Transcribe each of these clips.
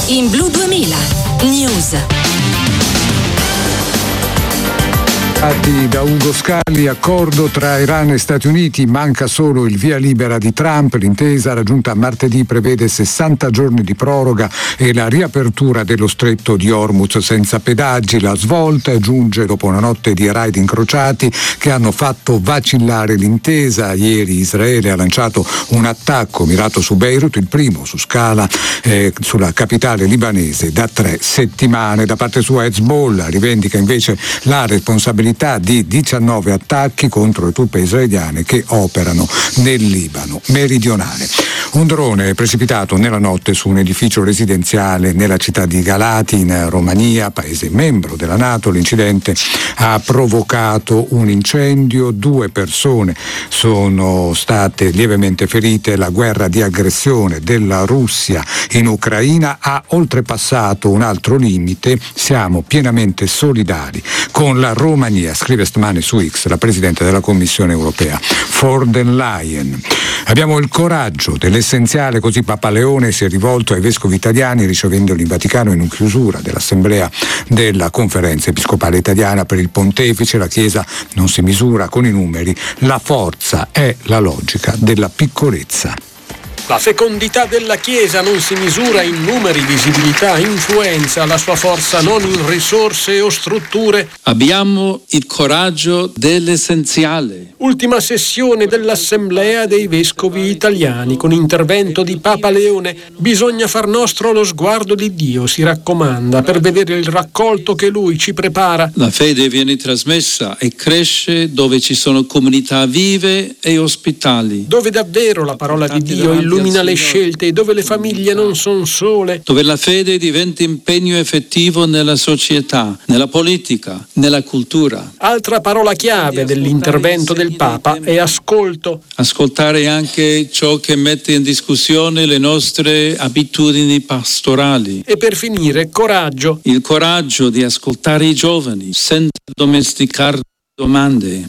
in Blu 2000 News. Da Ugo Scali, accordo tra Iran e Stati Uniti, manca solo il via libera di Trump. L'intesa raggiunta martedì prevede 60 giorni di proroga e la riapertura dello stretto di Hormuz senza pedaggi. La svolta giunge dopo una notte di raid incrociati che hanno fatto vacillare l'intesa. Ieri Israele ha lanciato un attacco mirato su Beirut, il primo su scala sulla capitale libanese da 3 settimane. Da parte sua Hezbollah rivendica invece la responsabilità di 19 attacchi contro le truppe israeliane che operano nel Libano meridionale. Un drone è precipitato nella notte su un edificio residenziale nella città di Galati in Romania, paese membro della NATO. L'incidente ha provocato un incendio, 2 persone sono state lievemente ferite. La guerra di aggressione della Russia in Ucraina ha oltrepassato un altro limite. Siamo pienamente solidari con la Romania, scrive stamane su X la Presidente della Commissione Europea, von der Leyen. Abbiamo il coraggio dell'essenziale, così Papa Leone si è rivolto ai vescovi italiani ricevendoli in Vaticano in chiusura dell'assemblea della Conferenza Episcopale Italiana. Per il Pontefice la Chiesa non si misura con i numeri, la forza è la logica della piccolezza. La fecondità della Chiesa non si misura in numeri, visibilità, influenza, la sua forza non in risorse o strutture. Abbiamo il coraggio dell'essenziale. Ultima sessione dell'Assemblea dei Vescovi Italiani con intervento di Papa Leone. Bisogna far nostro lo sguardo di Dio, si raccomanda, per vedere il raccolto che Lui ci prepara. La fede viene trasmessa e cresce dove ci sono comunità vive e ospitali. Dove davvero la parola di Dio illumina le scelte, dove le famiglie non sono sole. Dove la fede diventa impegno effettivo nella società, nella politica, nella cultura. Altra parola chiave dell'intervento del Papa è ascolto. Ascoltare anche ciò che mette in discussione le nostre abitudini pastorali. E per finire, coraggio. Il coraggio di ascoltare i giovani senza domesticare domande.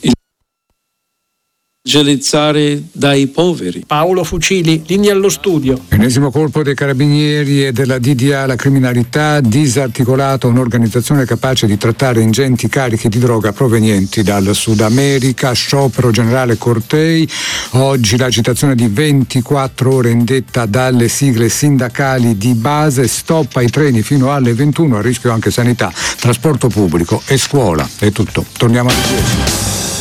Evangelizzare dai poveri. Paolo Fucili, linea allo studio. Ennesimo colpo dei carabinieri e della DDA alla criminalità, disarticolata un'organizzazione capace di trattare ingenti carichi di droga provenienti dal Sud America. Sciopero generale Cortei, oggi la citazione di 24 ore indetta dalle sigle sindacali di base, stop ai treni fino alle 21, a rischio anche sanità, trasporto pubblico e scuola. È tutto, torniamo alle 10.